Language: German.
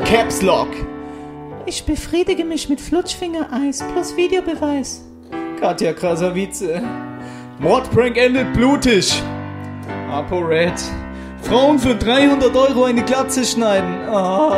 Caps Lock. Ich befriedige mich mit Flutschfinger-Eis plus Videobeweis. Katja Krasavice. Mordprank endet blutig. ApoRed. Frauen für 300 € eine Glatze schneiden. Ah.